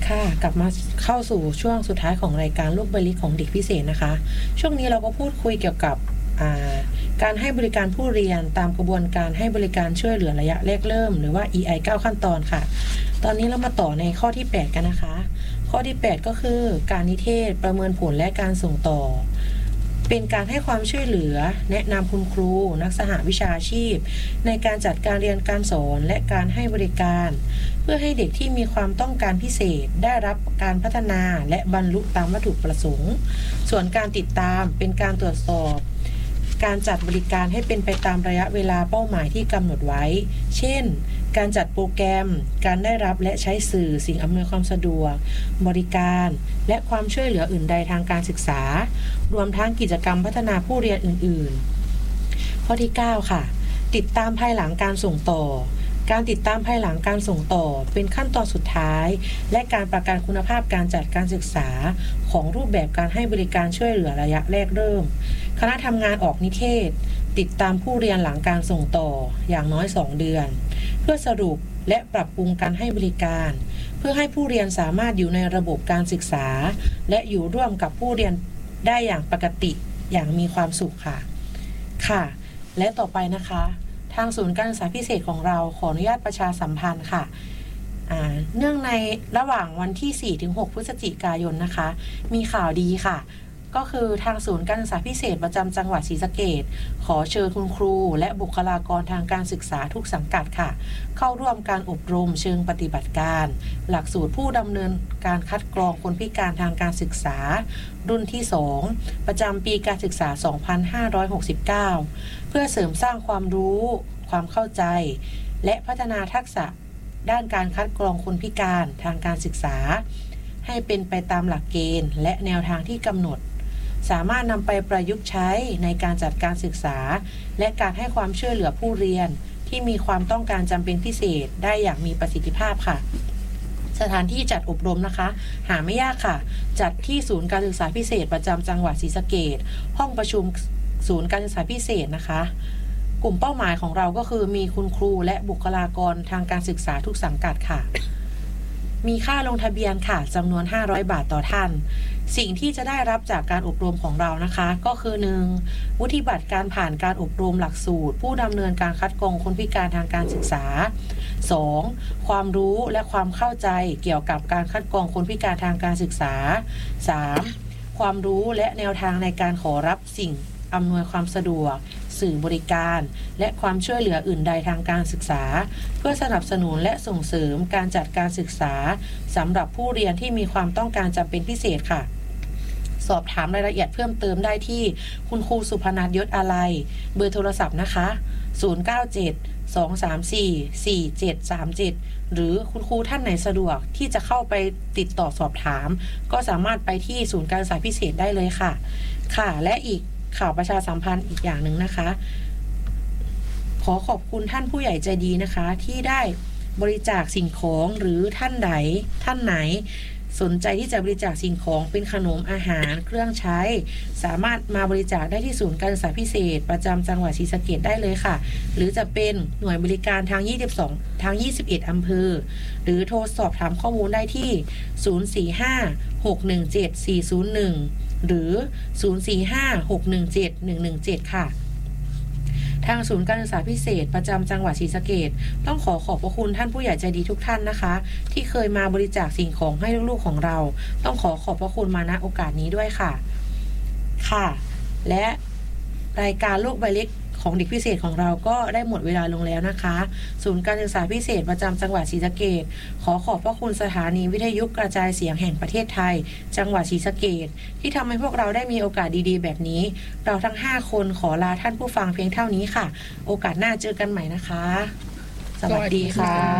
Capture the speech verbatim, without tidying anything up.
ค่ะกลับมาเข้าสู่ช่วงสุดท้ายของรายการลูกใบลิของเด็กพิเศษนะคะช่วงนี้เราก็พูดคุยเกี่ยวกับการให้บริการผู้เรียนตามกระบวนการให้บริการช่วยเหลือระยะแรกเริ่มหรือว่า อี ไอ เก้า ขั้นตอนค่ะตอนนี้เรามาต่อในข้อที่แปดกันนะคะข้อที่แปดก็คือการนิเทศประเมินผลและการส่งต่อเป็นการให้ความช่วยเหลือแนะนำคุณครูนักสหวิชาชีพในการจัดการเรียนการสอนและการให้บริการเพื่อให้เด็กที่มีความต้องการพิเศษได้รับการพัฒนาและบรรลุตามวัตถุประสงค์ส่วนการติดตามเป็นการตรวจสอบการจัดบริการให้เป็นไปตามระยะเวลาเป้าหมายที่กำหนดไว้เช่นการจัดโปรแกรมการได้รับและใช้สื่อสิ่งอำนวยความสะดวกบริการและความช่วยเหลืออื่นใดทางการศึกษารวมทั้งกิจกรรมพัฒนาผู้เรียนอื่นๆข้อที่เก้าค่ะติดตามภายหลังการส่งต่อการติดตามภายหลังการส่งต่อเป็นขั้นตอนสุดท้ายและการประกันคุณภาพการจัดการศึกษาของรูปแบบการให้บริการช่วยเหลือระยะแรกเริ่มคณะทำงานออกนิเทศติดตามผู้เรียนหลังการส่งต่ออย่างน้อยสองเดือนเพื่อสรุปและปรับปรุงการให้บริการเพื่อให้ผู้เรียนสามารถอยู่ในระบบการศึกษาและอยู่ร่วมกับผู้เรียนได้อย่างปกติอย่างมีความสุขค่ะค่ะและต่อไปนะคะทางศูนย์การศึกษาพิเศษของเราขออนุญาตประชาสัมพันธ์ค่ะเนื่องในระหว่างวันที่ สี่ถึงหก พฤศจิกายนนะคะมีข่าวดีค่ะก็คือทางศูนย์การศึกษาพิเศษประจำจังหวัดศรีสะเกษขอเชิญคุณครูและบุคลากรทางการศึกษาทุกสังกัดค่ะเข้าร่วมการอบรมเชิงปฏิบัติการหลักสูตรผู้ดำเนินการคัดกรองคนพิการทางการศึกษารุ่นที่สองประจำปีการศึกษา สองพันห้าร้อยหกสิบเก้า เพื่อเสริมสร้างความรู้ความเข้าใจและพัฒนาทักษะด้านการคัดกรองคนพิการทางการศึกษาให้เป็นไปตามหลักเกณฑ์และแนวทางที่กำหนดสามารถนำไปประยุกต์ใช้ในการจัดการศึกษาและการให้ความช่วยเหลือผู้เรียนที่มีความต้องการจำเป็นพิเศษได้อย่างมีประสิทธิภาพค่ะสถานที่จัดอบรมนะคะหาไม่ยากค่ะจัดที่ศูนย์การศึกษาพิเศษประจำจังหวัดศรีสะเกษห้องประชุมศูนย์การศึกษาพิเศษนะคะกลุ่มเป้าหมายของเราก็คือมีคุณครูและบุคลากรทางการศึกษาทุกสังกัดค่ะมีค่าลงทะเบียนค่ะจำนวนห้าร้อยบาทต่อท่านสิ่งที่จะได้รับจากการอบรมของเรานะคะก็คือ หนึ่ง วุฒิบัตรการผ่านการอบรมหลักสูตรผู้ดำเนินการคัดกรองคนพิการทางการศึกษา สอง ความรู้และความเข้าใจเกี่ยวกับการคัดกรองคนพิการทางการศึกษา สาม ความรู้และแนวทางในการขอรับสิ่งอำนวยความสะดวกสื่อบริการและความช่วยเหลืออื่นใดทางการศึกษาเพื่อสนับสนุนและส่งเสริมการจัดการศึกษาสำหรับผู้เรียนที่มีความต้องการจำเป็นพิเศษค่ะสอบถามรายละเอียดเพิ่มเติมได้ที่คุณครูสุพนัทยศอาลัยเบอร์โทรศัพท์นะคะศูนย์ เก้า เจ็ด สอง สาม สี่ สี่ เจ็ด สาม เจ็ดหรือคุณครูท่านไหนสะดวกที่จะเข้าไปติดต่อสอบถามก็สามารถไปที่ศูนย์การศึกษาพิเศษได้เลยค่ะค่ะและอีกข่าวประชาสัมพันธ์อีกอย่างหนึ่งนะคะขอขอบคุณท่านผู้ใหญ่ใจดีนะคะที่ได้บริจาคสิ่งของหรือท่านใดท่านไหนสนใจที่จะบริจาคสิ่งของเป็นขนมอาหารเครื่องใช้สามารถมาบริจาคได้ที่ศูนย์การศึกษาพิเศษประจำจังหวัดศรีสะเกษได้เลยค่ะหรือจะเป็นหน่วยบริการทางยี่สิบสองทางยี่สิบเอ็ดอำเภอหรือโทรสอบถามข้อมูลได้ที่ศูนย์ สี่ ห้า หก หนึ่ง เจ็ด สี่ ศูนย์ หนึ่งหรือศูนย์ สี่ ห้า หก หนึ่ง เจ็ด หนึ่ง หนึ่ง เจ็ดค่ะทางศูนย์การศึกษาพิเศษประจำจังหวัดศรีสะเกษต้องขอขอบพระคุณท่านผู้ใหญ่ใจดีทุกท่านนะคะที่เคยมาบริจาคสิ่งของให้ลูกๆของเราต้องขอขอบพระคุณมาณโอกาสนี้ด้วยค่ะค่ะและรายการลูกใบเล็กของเด็กพิเศษของเราก็ได้หมดเวลาลงแล้วนะคะศูนย์การศึกษาพิเศษประจำจังหวัดศรีสะเกษขอขอบพระคุณสถานีวิทยุกระจายเสียงแห่งประเทศไทยจังหวัดศรีสะเกษที่ทำให้พวกเราได้มีโอกาสดีๆแบบนี้เราทั้งห้าคนขอลาท่านผู้ฟังเพียงเท่านี้ค่ะโอกาสหน้าเจอกันใหม่นะคะสวัสดีค่ะ